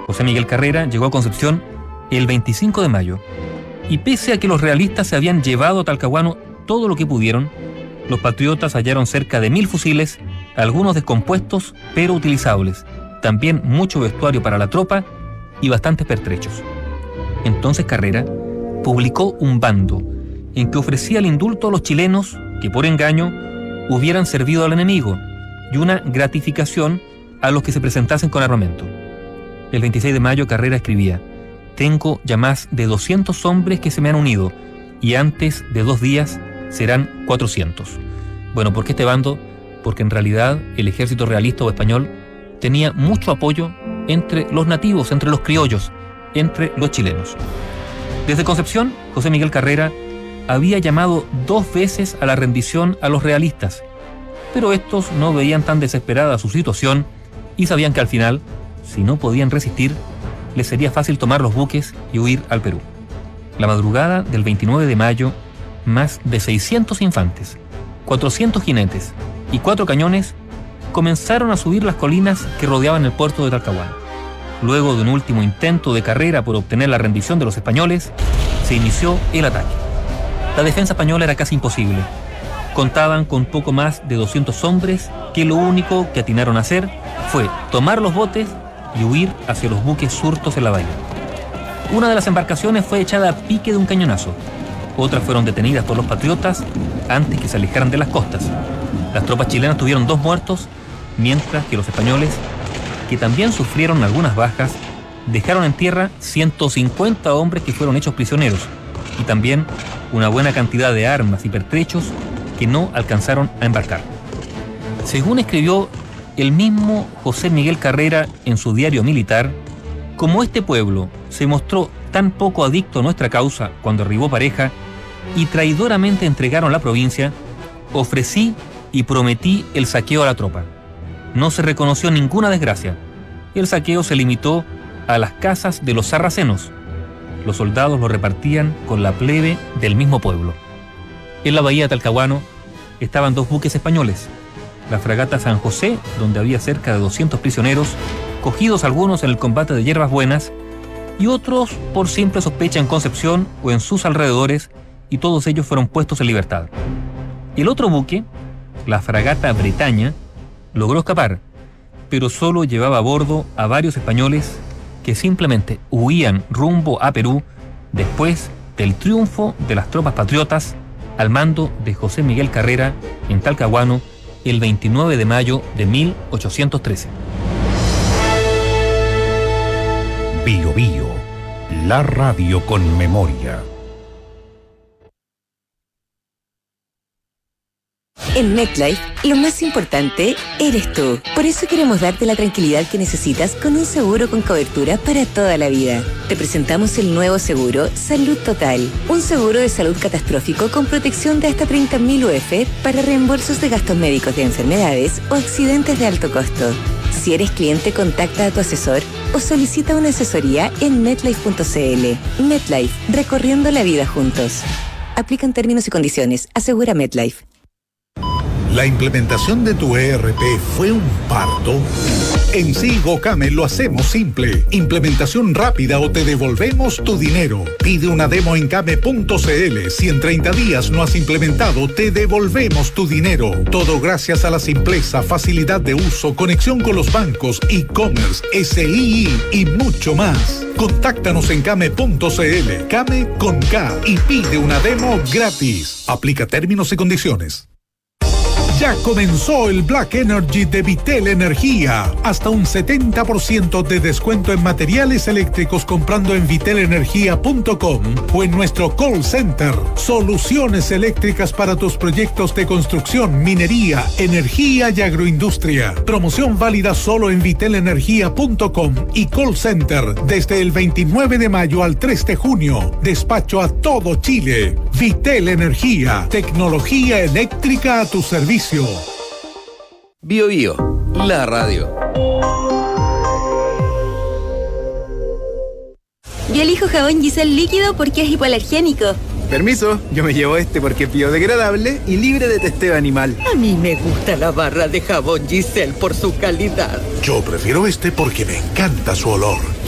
José Miguel Carrera llegó a Concepción el 25 de mayo. Y pese a que los realistas se habían llevado a Talcahuano todo lo que pudieron, los patriotas hallaron cerca de 1000 fusiles, algunos descompuestos pero utilizables, también mucho vestuario para la tropa y bastantes pertrechos. Entonces Carrera publicó un bando en que ofrecía el indulto a los chilenos que por engaño hubieran servido al enemigo y una gratificación a los que se presentasen con armamento. El 26 de mayo Carrera escribía: «Tengo ya más de 200 hombres que se me han unido y antes de 2 días serán 400. Bueno, ¿por qué este bando? Porque en realidad el ejército realista o español tenía mucho apoyo entre los nativos, entre los criollos, entre los chilenos. Desde Concepción, José Miguel Carrera había llamado 2 veces a la rendición a los realistas, pero estos no veían tan desesperada su situación y sabían que al final, si no podían resistir, les sería fácil tomar los buques y huir al Perú. La madrugada del 29 de mayo, más de 600 infantes, 400 jinetes y 4 cañones comenzaron a subir las colinas que rodeaban el puerto de Talcahuano. Luego de un último intento de Carrera por obtener la rendición de los españoles, se inició el ataque. La defensa española era casi imposible. Contaban con poco más de 200 hombres que lo único que atinaron a hacer fue tomar los botes y huir hacia los buques surtos en la bahía. Una de las embarcaciones fue echada a pique de un cañonazo. Otras fueron detenidas por los patriotas antes que se alejaran de las costas. Las tropas chilenas tuvieron 2 muertos, mientras que los españoles, que también sufrieron algunas bajas, dejaron en tierra 150 hombres que fueron hechos prisioneros y también una buena cantidad de armas y pertrechos que no alcanzaron a embarcar. Según escribió el mismo José Miguel Carrera en su diario militar, como este pueblo se mostró tan poco adicto a nuestra causa cuando arribó Pareja y traidoramente entregaron la provincia, ofrecí y prometí el saqueo a la tropa. No se reconoció ninguna desgracia. El saqueo se limitó a las casas de los sarracenos. Los soldados lo repartían con la plebe del mismo pueblo. En la bahía de Talcahuano estaban 2 buques españoles: la fragata San José, donde había cerca de 200 prisioneros, cogidos algunos en el combate de Hierbas Buenas, y otros por simple sospecha en Concepción o en sus alrededores, y todos ellos fueron puestos en libertad. El otro buque, la fragata Bretaña, logró escapar, pero solo llevaba a bordo a varios españoles que simplemente huían rumbo a Perú después del triunfo de las tropas patriotas al mando de José Miguel Carrera en Talcahuano el 29 de mayo de 1813. Bio Bio, la radio con memoria. En MetLife, lo más importante eres tú. Por eso queremos darte la tranquilidad que necesitas con un seguro con cobertura para toda la vida. Te presentamos el nuevo seguro Salud Total. Un seguro de salud catastrófico con protección de hasta 30.000 UF para reembolsos de gastos médicos de enfermedades o accidentes de alto costo. Si eres cliente, contacta a tu asesor o solicita una asesoría en MetLife.cl. MetLife, recorriendo la vida juntos. Aplican términos y condiciones. Asegura MetLife. ¿La implementación de tu ERP fue un parto? En Sigo Came lo hacemos simple. Implementación rápida o te devolvemos tu dinero. Pide una demo en came.cl. Si en 30 días no has implementado, te devolvemos tu dinero. Todo gracias a la simpleza, facilidad de uso, conexión con los bancos, e-commerce, SII y mucho más. Contáctanos en came.cl. Came con K y pide una demo gratis. Aplica términos y condiciones. Ya comenzó el Black Energy de Vitel Energía. Hasta un 70% de descuento en materiales eléctricos comprando en vitelenergia.com o en nuestro call center. Soluciones eléctricas para tus proyectos de construcción, minería, energía y agroindustria. Promoción válida solo en vitelenergia.com y call center desde el 29 de mayo al 3 de junio. Despacho a todo Chile. Vitel Energía. Tecnología eléctrica a tu servicio. Bio Bio, la radio. Yo elijo jabón Giselle líquido porque es hipoalergénico. Permiso, yo me llevo este porque es biodegradable y libre de testeo animal. A mí me gusta la barra de jabón Giselle por su calidad. Yo prefiero este porque me encanta su olor.